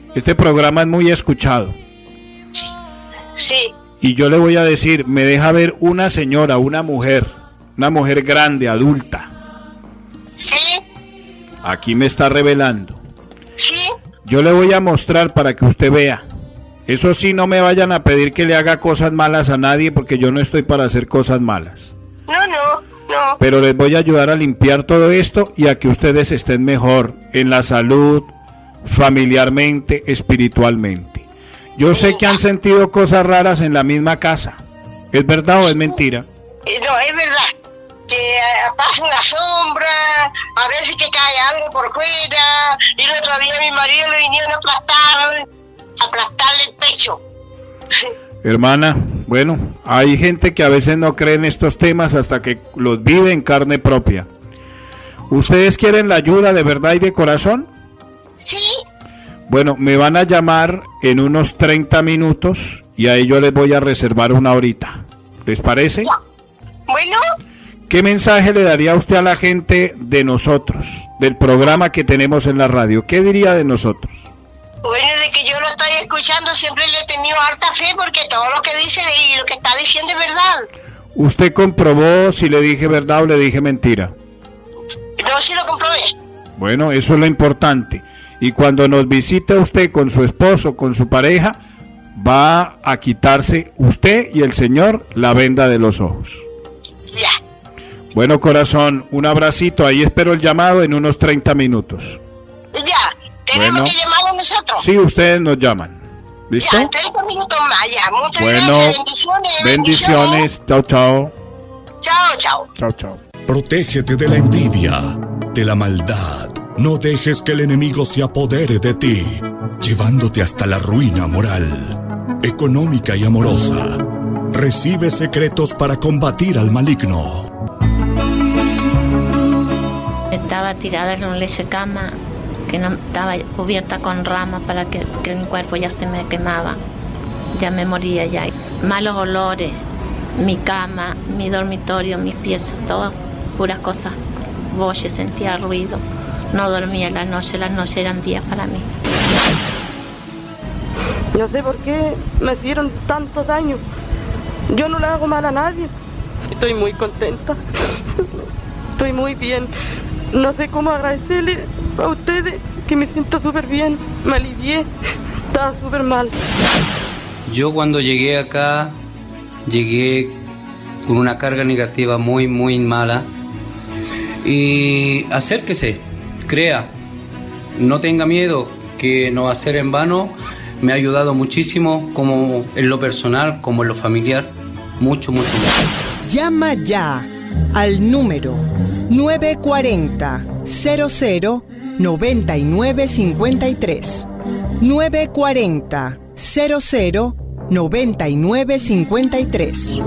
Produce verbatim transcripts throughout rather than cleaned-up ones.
Este programa es muy escuchado. Sí. Y yo le voy a decir, me deja ver una señora, una mujer, una mujer grande, adulta. Sí. Aquí me está revelando. Sí. Yo le voy a mostrar para que usted vea. Eso sí, no me vayan a pedir que le haga cosas malas a nadie, porque yo no estoy para hacer cosas malas. No, no, no. Pero les voy a ayudar a limpiar todo esto y a que ustedes estén mejor en la salud, familiarmente, espiritualmente. Yo sé que han sentido cosas raras en la misma casa. ¿Es verdad o es mentira? No, es verdad. Que uh, pasa una sombra, a veces que cae algo por fuera, y el otro día mi marido le vinieron a aplastar, a aplastarle el pecho. Hermana, bueno, hay gente que a veces no cree en estos temas hasta que los vive en carne propia. ¿Ustedes quieren la ayuda de verdad y de corazón? Sí. Bueno, me van a llamar en unos treinta minutos y a ellos les voy a reservar una horita. ¿Les parece? Bueno. ¿Qué mensaje le daría usted a la gente de nosotros, del programa que tenemos en la radio? ¿Qué diría de nosotros? Bueno, de que yo lo estoy escuchando, siempre le he tenido harta fe porque todo lo que dice y lo que está diciendo es verdad. ¿Usted comprobó si le dije verdad o le dije mentira? No, sí lo comprobé. Bueno, eso es lo importante. Y cuando nos visite usted con su esposo, con su pareja, va a quitarse usted y el Señor la venda de los ojos. Ya. Bueno, corazón, un abracito. Ahí espero el llamado en unos treinta minutos. Ya. ¿Tenemos bueno, que llamar a nosotros? Sí, ustedes nos llaman. ¿Listo? Ya, treinta minutos más, ya. Muchas bueno, gracias. Bendiciones. Bendiciones. Chao, chao. Chao, chao. Chao, chao. Protégete de la envidia, de la maldad. No dejes que el enemigo se apodere de ti, llevándote hasta la ruina moral, económica y amorosa. Recibe secretos para combatir al maligno. Estaba tirada en una leche cama que no estaba cubierta con ramas para que, que mi cuerpo ya se me quemaba, ya me moría ya. Malos olores, mi cama, mi dormitorio, mis pies, todo puras cosas. Voces, sentía ruido, no dormía la noche, las noches eran días para mí. No sé por qué me hicieron tantos daños. Yo no le hago mal a nadie. Estoy muy contenta. Estoy muy bien. No sé cómo agradecerle a ustedes que me siento súper bien. Me alivié. Estaba súper mal. Yo cuando llegué acá, llegué con una carga negativa muy, muy mala. Y acérquese, crea, no tenga miedo, que no va a ser en vano. Me ha ayudado muchísimo, como en lo personal, como en lo familiar. Mucho, mucho, mucho. Llama ya al número nueve cuatro cero cero cero nueve nueve cinco tres. nueve cuatro cero cero nueve nueve cinco tres.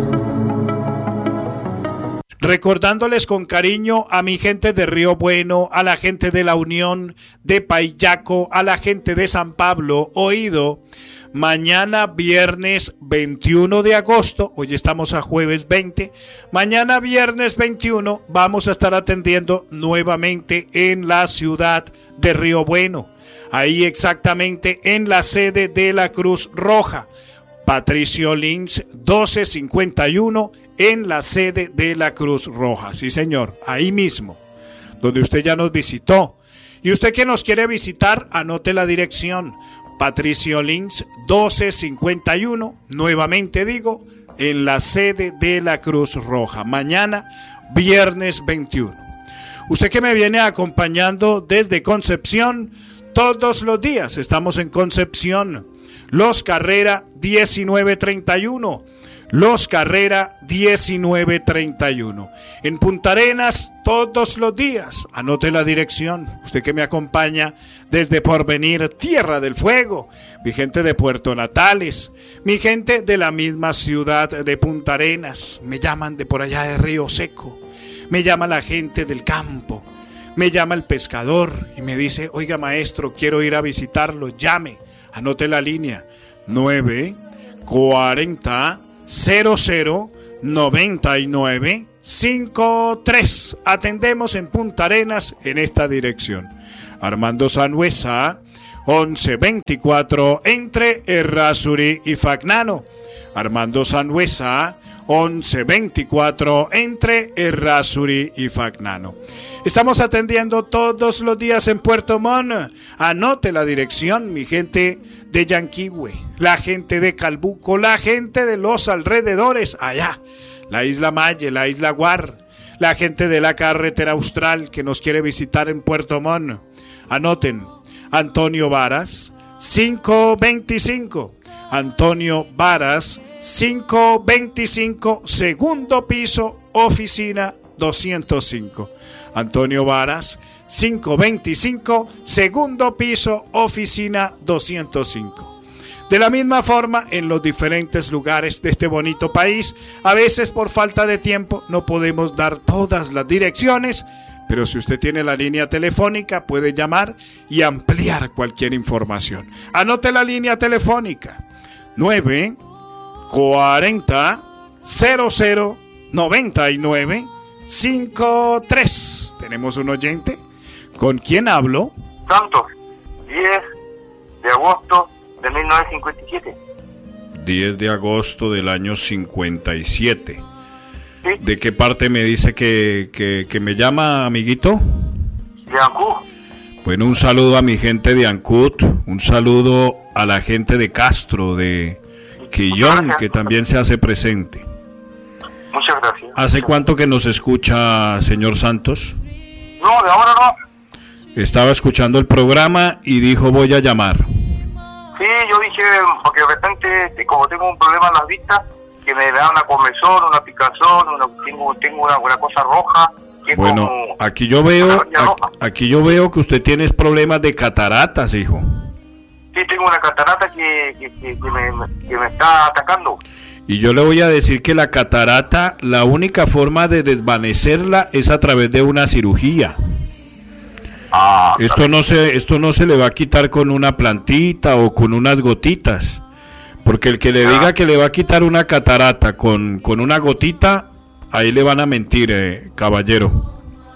Recordándoles con cariño a mi gente de Río Bueno, a la gente de La Unión, de Paillaco, a la gente de San Pablo, oído, mañana viernes veintiuno de agosto, hoy estamos a jueves veinte, mañana viernes veintiuno vamos a estar atendiendo nuevamente en la ciudad de Río Bueno, ahí exactamente en la sede de la Cruz Roja. Patricio Lins doce cincuenta y uno en la sede de la Cruz Roja, sí señor, ahí mismo, donde usted ya nos visitó. Y usted que nos quiere visitar, anote la dirección, Patricio Lins doce cincuenta y uno, nuevamente digo, en la sede de la Cruz Roja, mañana viernes veintiuno. Usted que me viene acompañando desde Concepción, todos los días estamos en Concepción, Los Carrera diecinueve treinta y uno, Los Carrera diecinueve treinta y uno. En Punta Arenas todos los días, anote la dirección, usted que me acompaña desde Porvenir, Tierra del Fuego, mi gente de Puerto Natales, mi gente de la misma ciudad de Punta Arenas, me llaman de por allá de Río Seco, me llama la gente del campo, me llama el pescador y me dice, oiga maestro, quiero ir a visitarlo, llame. Anote la línea nueve cuarenta cero cero noventa y nueve cincuenta y tres. Atendemos en Punta Arenas en esta dirección. Armando Sanhuesa, once veinticuatro entre Errázuri y Fagnano. Armando Sanhuesa, once veinticuatro entre Errázuri y Fagnano. Estamos atendiendo todos los días en Puerto Montt. Anote la dirección, mi gente de Yanquihue, la gente de Calbuco, la gente de los alrededores, allá, la isla Maye, la isla Guar, la gente de la carretera austral que nos quiere visitar en Puerto Montt. Anoten, Antonio Varas, quinientos veinticinco. Antonio Varas, quinientos veinticinco, segundo piso, oficina doscientos cinco. Antonio Varas, quinientos veinticinco, segundo piso, oficina doscientos cinco. De la misma forma, en los diferentes lugares de este bonito país, a veces por falta de tiempo no podemos dar todas las direcciones, pero si usted tiene la línea telefónica puede llamar y ampliar cualquier información. Anote la línea telefónica nueve cuarenta cero cero noventa y nueve cincuenta y tres. Tenemos un oyente. ¿Con quién hablo? Santos, diez de agosto de mil novecientos cincuenta y siete. diez de agosto del año cincuenta y siete. ¿Sí? ¿De qué parte me dice que, que, que me llama, amiguito? De Ancud. Bueno, un saludo a mi gente de Ancud, un saludo a la gente de Castro, de Quillón, que también se hace presente. Muchas gracias. ¿Hace cuánto que nos escucha, señor Santos? No, de ahora no. Estaba escuchando el programa y dijo voy a llamar. Sí, yo dije, porque de repente, como tengo un problema en las vistas, que me da una comezón, una picazón, una, tengo, tengo una, una cosa roja. Bueno, como, aquí yo veo, aquí, aquí yo veo que usted tiene problemas de cataratas, hijo. Sí, tengo una catarata que, que, que, que, me, que me está atacando. Y yo le voy a decir que la catarata, la única forma de desvanecerla es a través de una cirugía. Ah, esto no se, esto no se le va a quitar con una plantita o con unas gotitas, porque el que le diga que le va a quitar una catarata con, con una gotita, ahí le van a mentir, eh, caballero.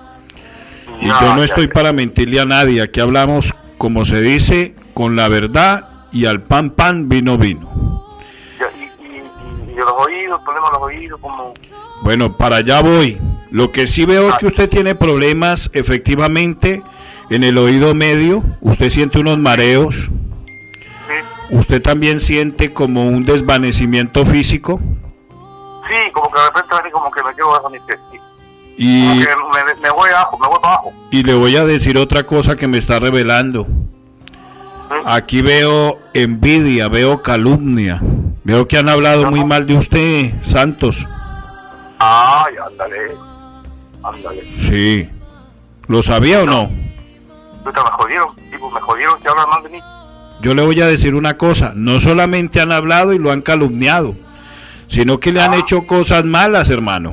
Y yo no estoy para mentirle a nadie. Aquí hablamos, como se dice, con la verdad, y al pan pan, vino vino. Y, y, y, y de los oídos, problemas de los oídos, como... Bueno, para allá voy. Lo que sí veo es que usted tiene problemas, efectivamente, en el oído medio. Usted siente unos mareos. Usted también siente como un desvanecimiento físico. Sí, como que de repente como que me quedo bajo mi pie. Y como que me, me voy abajo, me voy para abajo. Y le voy a decir otra cosa que me está revelando. ¿Sí? Aquí veo envidia, veo calumnia. Veo que han hablado ¿no? muy mal de usted, Santos. Ay, ándale. Ándale. Sí. ¿Lo sabía o no? Me jodieron, tipo, me jodieron que hablan mal de mí. Yo le voy a decir una cosa, no solamente han hablado y lo han calumniado, sino que le han hecho cosas malas, hermano.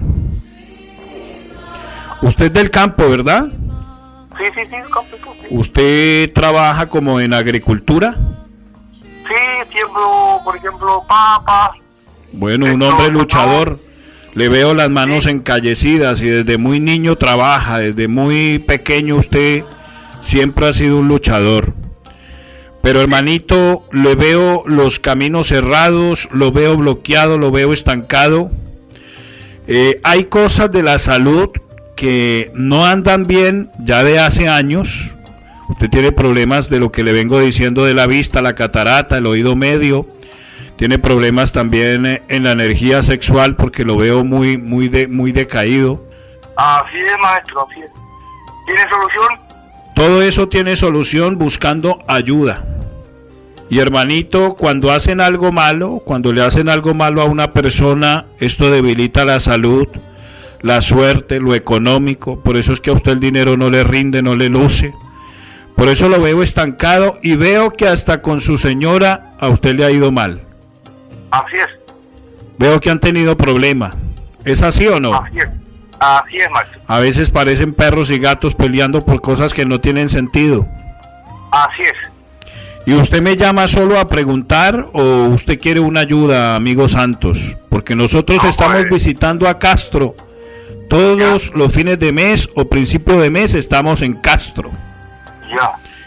Usted es del campo, ¿verdad? Sí, sí, sí, del campo. Sí. ¿Usted trabaja como en agricultura? Sí, siembro, por ejemplo, papas. Bueno, un hombre luchador. Le veo las manos sí. encallecidas y desde muy niño trabaja, desde muy pequeño usted siempre ha sido un luchador. Pero hermanito, le veo los caminos cerrados, lo veo bloqueado, lo veo estancado. Eh, hay cosas de la salud que no andan bien ya de hace años. Usted tiene problemas de lo que le vengo diciendo de la vista, la catarata, el oído medio. Tiene problemas también en la energía sexual porque lo veo muy, muy, de, muy decaído. Así es, maestro, así es. ¿Tiene solución? Todo eso tiene solución buscando ayuda. Y hermanito, cuando hacen algo malo, cuando le hacen algo malo a una persona, esto debilita la salud, la suerte, lo económico. Por eso es que a usted el dinero no le rinde, no le luce. Por eso lo veo estancado y veo que hasta con su señora a usted le ha ido mal. Así es. Veo que han tenido problemas. ¿Es así o no? Así es. Así es, maestro. A veces parecen perros y gatos peleando por cosas que no tienen sentido. Así es. ¿Y usted me llama solo a preguntar o usted quiere una ayuda, amigo Santos? Porque nosotros no, estamos pues. visitando a Castro. Todos ya. los fines de mes o principio de mes estamos en Castro. Ya.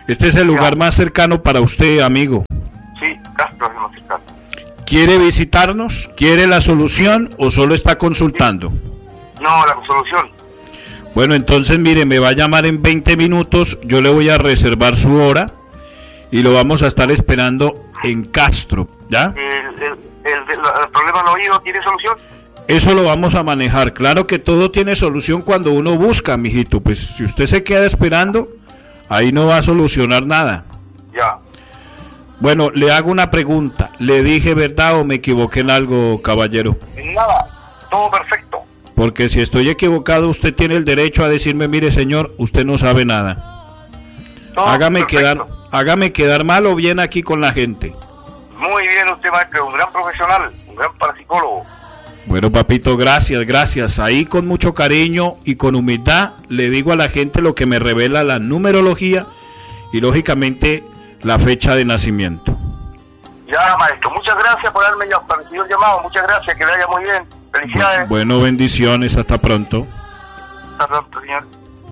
Este es el lugar Ya. más cercano para usted, amigo. Sí, Castro es el más cercano. ¿Quiere visitarnos? ¿Quiere la solución o solo está consultando? No, la solución. Bueno, entonces mire, me va a llamar en veinte minutos, yo le voy a reservar su hora y lo vamos a estar esperando en Castro, ¿ya? El, el, el, el, el problema del oído tiene solución. Eso lo vamos a manejar. Claro que todo tiene solución cuando uno busca, mijito. Pues si usted se queda esperando, ahí no va a solucionar nada. Ya. Bueno, le hago una pregunta. ¿Le dije verdad o me equivoqué en algo, caballero? Nada, todo perfecto. Porque si estoy equivocado, usted tiene el derecho a decirme, mire señor, usted no sabe nada. Todo Hágame perfecto. quedar, hágame quedar mal o bien aquí con la gente. Muy bien usted, maestro, un gran profesional, un gran parapsicólogo. Bueno, papito, gracias, gracias. Ahí con mucho cariño y con humildad le digo a la gente lo que me revela la numerología y lógicamente la fecha de nacimiento. Ya, maestro, muchas gracias por haberme recibido el llamado, muchas gracias, que le vaya muy bien. Felicidades. Bueno, bendiciones, hasta pronto. Hasta pronto, señor.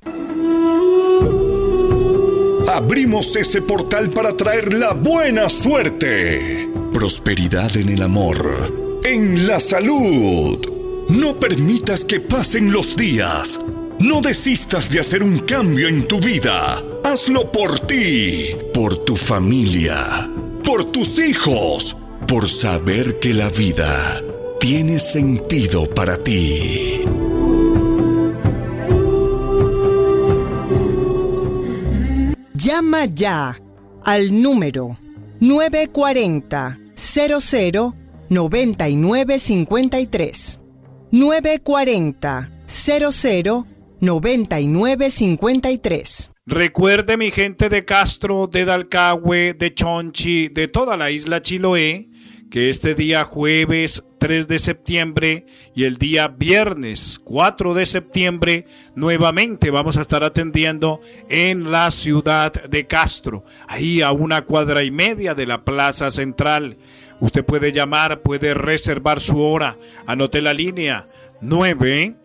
Abrimos ese portal para traer la buena suerte, prosperidad en el amor, en la salud. No permitas que pasen los días. No desistas de hacer un cambio en tu vida. Hazlo por ti, por tu familia, por tus hijos, por saber que la vida tiene sentido para ti. Llama ya al número nueve cuatro cero, cero cero, nueve nueve cinco tres. nueve cuatro cero, cero cero, nueve nueve cinco tres. Recuerde, mi gente de Castro, de Dalcahue, de Chonchi, de toda la isla Chiloé, que este día jueves tres de septiembre y el día viernes cuatro de septiembre nuevamente vamos a estar atendiendo en la ciudad de Castro, ahí a una cuadra y media de la plaza central. Usted puede llamar, puede reservar su hora. Anote la línea nueve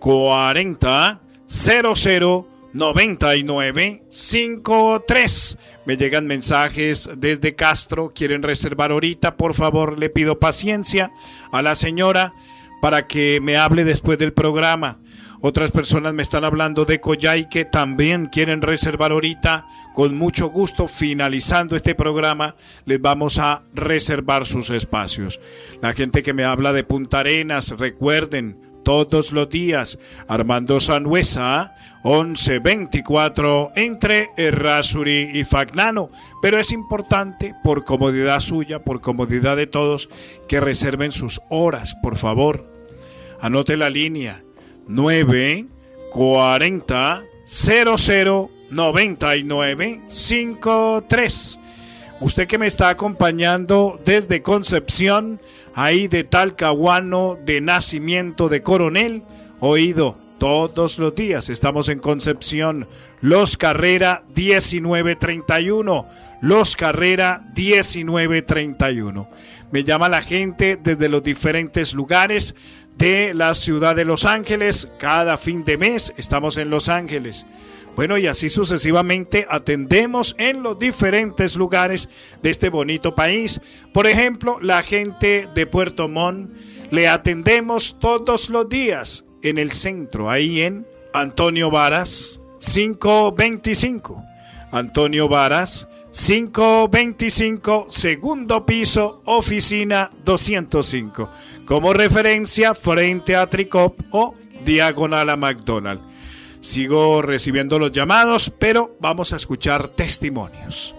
cuarenta cero cero noventa y nueve cincuenta y tres. Me llegan mensajes desde Castro. ¿Quieren reservar ahorita? Por favor, le pido paciencia a la señora para que me hable después del programa. Otras personas me están hablando de Coyhaique, también quieren reservar ahorita. Con mucho gusto, finalizando este programa, les vamos a reservar sus espacios. La gente que me habla de Punta Arenas, recuerden, todos los días, Armando Sanhuesa, once veinticuatro, entre Errázuri y Fagnano. Pero es importante, por comodidad suya, por comodidad de todos, que reserven sus horas, por favor. Anote la línea nueve cuarenta cero cero noventa y nueve cincuenta y tres. Usted que me está acompañando desde Concepción, ahí de Talcahuano, de Nacimiento, de Coronel, oído, todos los días estamos en Concepción. Los Carrera diecinueve treinta y uno, Los Carrera diecinueve treinta y uno. Me llama la gente desde los diferentes lugares de la ciudad de Los Ángeles. Cada fin de mes estamos en Los Ángeles. Bueno, y así sucesivamente atendemos en los diferentes lugares de este bonito país. Por ejemplo, la gente de Puerto Montt le atendemos todos los días en el centro, ahí en Antonio Varas quinientos veinticinco. Antonio Varas quinientos veinticinco, segundo piso, oficina doscientos cinco. Como referencia, frente a Tricop o diagonal a McDonald's. Sigo recibiendo los llamados, pero vamos a escuchar testimonios.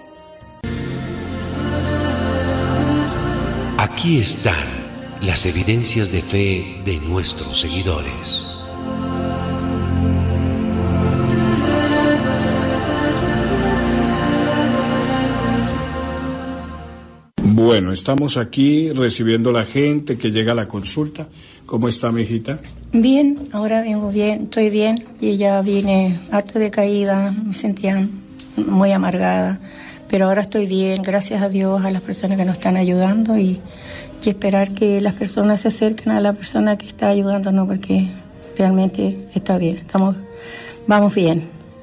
Aquí están las evidencias de fe de nuestros seguidores. Bueno, estamos aquí recibiendo la gente que llega a la consulta. ¿Cómo está, mi hijita? Bien, ahora vengo bien, estoy bien y ya vine harto de caída, me sentía muy amargada, pero ahora estoy bien, gracias a Dios, a las personas que nos están ayudando y, y esperar que las personas se acerquen a la persona que está ayudándonos porque realmente está bien, estamos, vamos bien,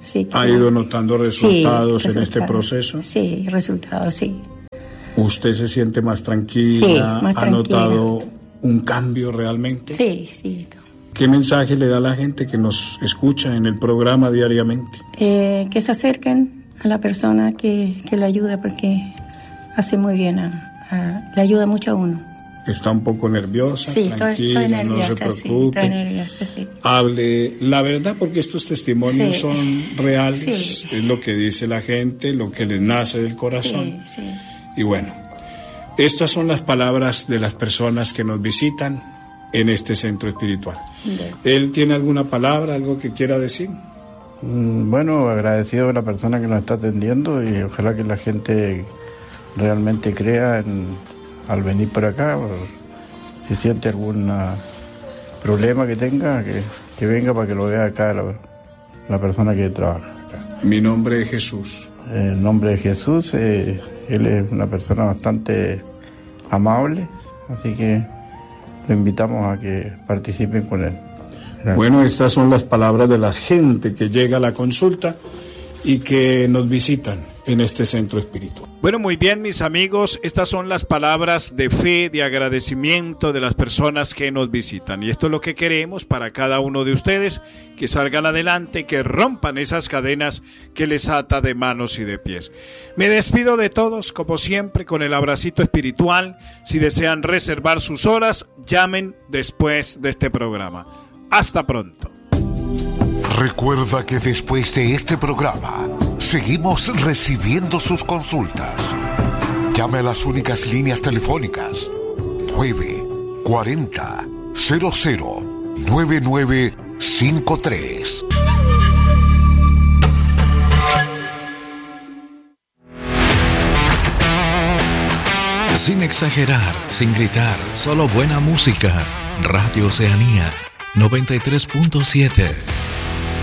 sí. ¿Ha ido notando resultados sí, en este resultados. proceso? Sí, resultados, sí. ¿Usted se siente más tranquila? Sí, más ¿Ha tranquila. notado un cambio realmente? Sí, sí. ¿Qué mensaje le da a la gente que nos escucha en el programa diariamente? Eh, que se acerquen a la persona que, que lo ayuda, porque hace muy bien, a, a- le ayuda mucho a uno. Está un poco nerviosa, Sí, estoy, tranquila, estoy nerviosa, no se sí, preocupe. estoy nerviosa, sí. Hable la verdad, porque estos testimonios Sí. son reales, Sí. es lo que dice la gente, lo que les nace del corazón. Sí, sí. Y bueno, estas son las palabras de las personas que nos visitan en este centro espiritual. ¿Él tiene alguna palabra, algo que quiera decir? Mm, Bueno, agradecido a la persona que nos está atendiendo y ojalá que la gente realmente crea en, al venir por acá. O si siente algún ah, problema que tenga, que, que venga para que lo vea acá la, la persona que trabaja acá. Mi nombre es Jesús. En nombre de Jesús, eh, él es una persona bastante amable, así que lo invitamos a que participen con él. Gracias. Bueno, estas son las palabras de la gente que llega a la consulta y que nos visitan en este centro espiritual. Bueno, muy bien, mis amigos, estas son las palabras de fe, de agradecimiento de las personas que nos visitan. Y esto es lo que queremos para cada uno de ustedes, que salgan adelante, que rompan esas cadenas que les ata de manos y de pies. Me despido de todos, como siempre, con el abracito espiritual. Si desean reservar sus horas, llamen después de este programa. Hasta pronto. Recuerda que después de este programa seguimos recibiendo sus consultas. Llame a las únicas líneas telefónicas nueve cuarenta, cero cero, nueve nueve cinco tres. Sin exagerar, sin gritar, solo buena música. Radio Oceanía noventa y tres punto siete.